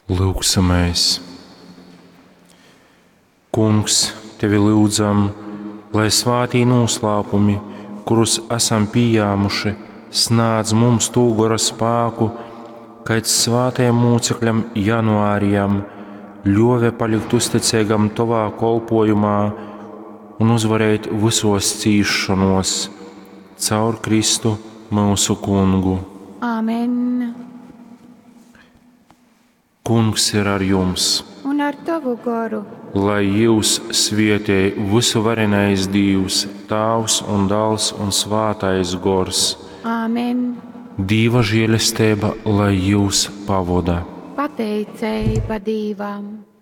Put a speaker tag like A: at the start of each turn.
A: Lūgsimies! Kungs, Tevi lūdzam, lai svētī noslēpumi, kurus esam pieņēmuši, sniedz mums tūgora spēku, kad svētajam mūcekļam janvārijam ļauj palikt uzticīgam Tavā kalpojumā un uzvarēt visos cīšanos caur Kristu mūsu Kungu.
B: Āmen!
A: Kungs ir ar jums!
B: Un ar Tavu garu!
A: Lai jūs svētī visuvarenais Dievs, Tēvs un Dēls un Svētais Gors.
B: Āmen!
A: Dieva žēlastība, lai jūs pavada.
B: Pateicība Dievam!